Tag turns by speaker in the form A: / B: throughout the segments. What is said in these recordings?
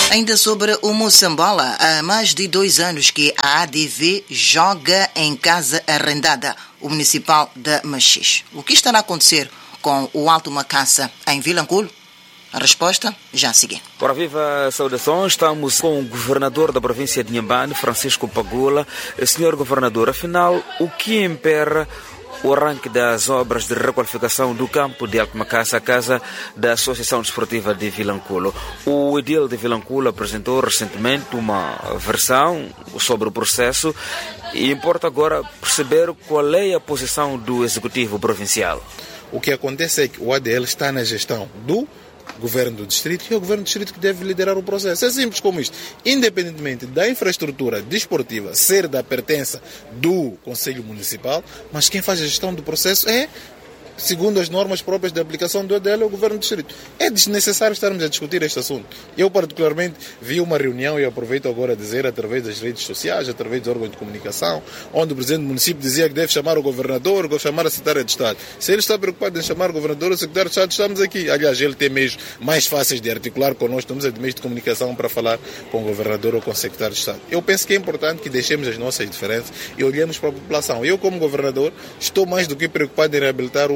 A: Ainda sobre o Moçambola, há mais de 2 anos que a ADV joga em casa arrendada, o municipal de Machixe. O que estará a acontecer com o Alto Macaça em Vilanculo? A resposta já a seguir.
B: Ora, viva saudações, estamos com o governador da província de Inhambane, Francisco Pagula. Senhor governador, afinal, o que impera o arranque das obras de requalificação do campo de Alto Macaça, a casa da Associação Desportiva de Vilanculo? O edil de Vilanculo apresentou recentemente uma versão sobre o processo e importa agora perceber qual é a posição do Executivo Provincial.
C: O que acontece é que o ADL está na gestão do Governo do Distrito e é o Governo do Distrito que deve liderar o processo. É simples como isto. Independentemente da infraestrutura desportiva ser da pertença do Conselho Municipal, mas quem faz a gestão do processo é, segundo as normas próprias de aplicação do ADL, é o Governo do Distrito. É desnecessário estarmos a discutir este assunto. Eu, particularmente, vi uma reunião e aproveito agora a dizer, através das redes sociais, através dos órgãos de comunicação, onde o Presidente do município dizia que deve chamar o Governador, deve chamar a Secretária de Estado. Se ele está preocupado em chamar o Governador ou o Secretário de Estado, estamos aqui. Aliás, ele tem meios mais fáceis de articular connosco, temos meios de comunicação para falar com o Governador ou com o Secretário de Estado. Eu penso que é importante que deixemos as nossas diferenças e olhemos para a população. Eu, como Governador, estou mais do que preocupado em reabilitar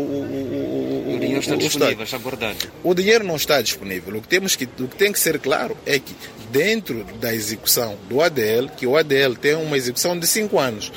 B: O dinheiro está disponível, está guardado.
C: O dinheiro não está disponível. O que tem que ser claro é que dentro da execução do ADL, que o ADL tem uma execução de 5 anos.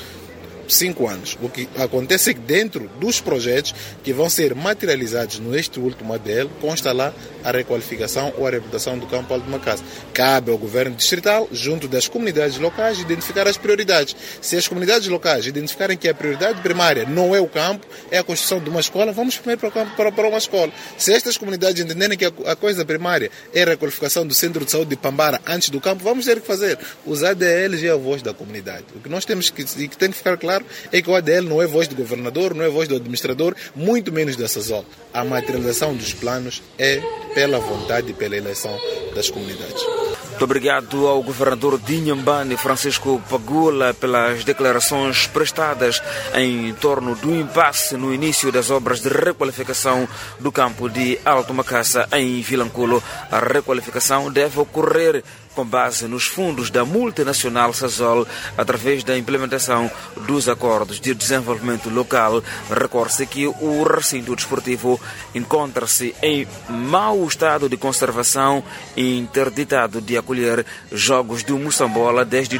C: 5 anos. O que acontece é que dentro dos projetos que vão ser materializados neste último ADL, consta lá a requalificação ou a reabilitação do campo Alto Macaça. Cabe ao Governo Distrital, junto das comunidades locais, identificar as prioridades. Se as comunidades locais identificarem que a prioridade primária não é o campo, é a construção de uma escola, vamos primeiro para o campo, para uma escola. Se estas comunidades entenderem que a coisa primária é a requalificação do Centro de Saúde de Pambara antes do campo, vamos ter que fazer. Os ADLs é a voz da comunidade. O que nós temos que tem que ficar claro é que o ADL não é voz do governador, não é voz do administrador, muito menos da SASOL. A materialização dos planos é pela vontade e pela eleição das comunidades.
B: Muito obrigado ao governador de Inhambane, Francisco Pagula, pelas declarações prestadas em torno do impasse no início das obras de requalificação do campo de Alto Macaça em Vilanculo. A requalificação deve ocorrer com base nos fundos da multinacional SASOL, através da implementação dos acordos de desenvolvimento local. Recorde-se que o recinto desportivo encontra-se em mau estado de conservação e interditado de acolher jogos do Moçambola desde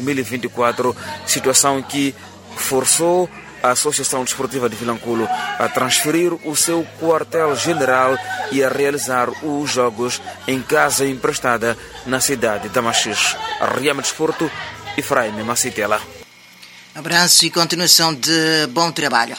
B: 2024, situação que forçou a Associação Desportiva de Vilanculo a transferir o seu quartel-general e a realizar os jogos em casa emprestada na cidade de Machixe. Riama Desporto, Efraim Macitela.
A: Abraço e continuação de bom trabalho.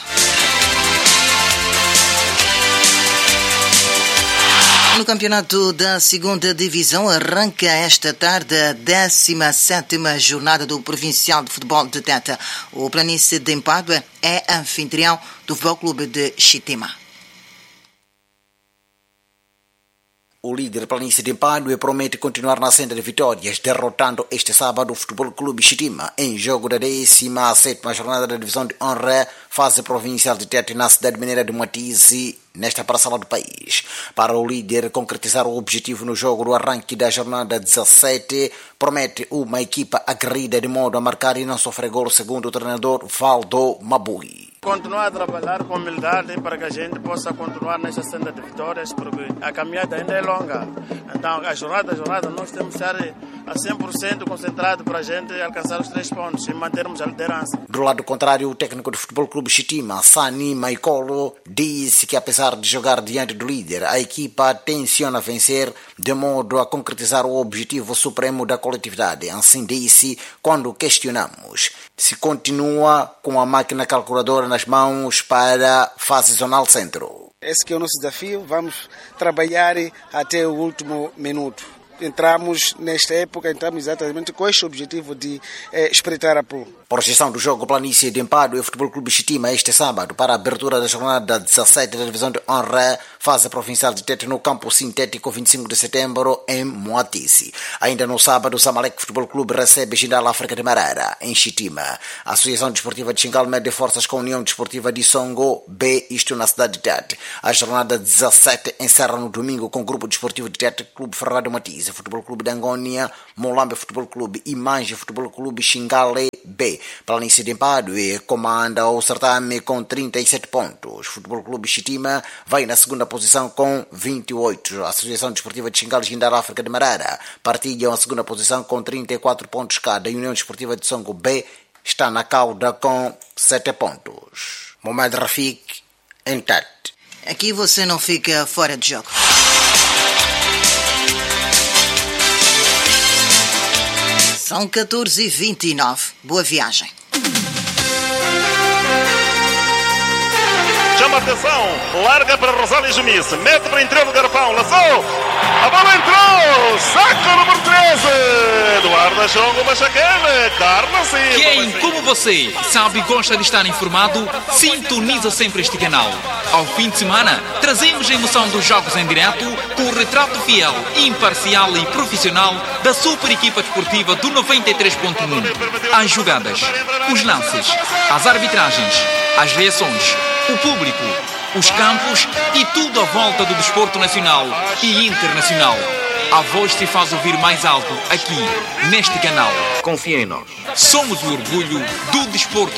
A: No campeonato da 2ª Divisão arranca esta tarde a 17ª jornada do Provincial de Futebol de Teta. O Planície de Empadue é anfitrião do Futebol Clube de Chitima.
D: O líder Planície de Empadue promete continuar na senda de vitórias, derrotando este sábado o Futebol Clube Chitima em jogo da 17ª jornada da Divisão de Honra, fase provincial de Tete, na cidade mineira de Moatize, nesta parcela do país. Para o líder concretizar o objetivo no jogo do arranque da jornada 17, promete uma equipa aguerrida de modo a marcar e não sofrer gol, segundo o treinador Valdo Mabui.
E: Continuar a trabalhar com humildade para que a gente possa continuar nesta senda de vitórias, porque a caminhada ainda é longa. Então, a jornada nós temos que estar a 100% concentrado para a gente alcançar os 3 pontos e mantermos a liderança.
D: Do lado contrário, o técnico do Futebol Clube Chitima, Sani Maikolo, disse que apesar de jogar diante do líder, a equipa tenciona vencer de modo a concretizar o objetivo supremo da coletividade. Assim disse quando questionamos se continua com a máquina calculadora nas mãos para a fase zonal centro.
F: Esse que é o nosso desafio, vamos trabalhar até o último minuto. Entramos exatamente com este objetivo de espreitar a pro.
D: Projeção do jogo Planície de Empadue e Futebol Clube Chitima este sábado para a abertura da jornada 17 da Divisão de Honra, fase provincial de Tete, no campo sintético 25 de setembro em Moatize. Ainda no sábado, o Zamalek Futebol Clube recebe Jindal África de Marara em Chitima. A Associação Desportiva de Xingal mede forças com a União Desportiva de Songo B, isto na cidade de Tete. A jornada 17 encerra no domingo com o Grupo Desportivo de Tete, Clube Ferrado Moatize. Moatize Futebol Clube de Angônia, Molambe Futebol Clube e Manje Futebol Clube Xingale B. Planície de Empadue comanda o certame com 37 pontos. Futebol Clube Xitima vai na segunda posição com 28. A Associação Desportiva de Xingale Gindar África de Marara partilham a segunda posição com 34 pontos cada. A União Desportiva de Songo B está na cauda com 7 pontos. Mohamed Rafik, em Tate.
A: Aqui você não fica fora de jogo. São 14h29. Boa viagem.
G: Chama atenção, larga para Rosália Jumice, mete para o interior do garrafão, lançou, a bola entrou, saco número 13, Eduardo Achongo Machaquele, Carlos Silva.
H: Quem, como você, sabe e gosta de estar informado, sintoniza sempre este canal. Ao fim de semana, trazemos a emoção dos jogos em direto com o retrato fiel, imparcial e profissional da super equipa desportiva do 93.1. As jogadas, os lances, as arbitragens, as reações, o público, os campos e tudo à volta do desporto nacional e internacional. A voz se faz ouvir mais alto aqui, neste canal.
B: Confia em nós.
H: Somos o orgulho do desporto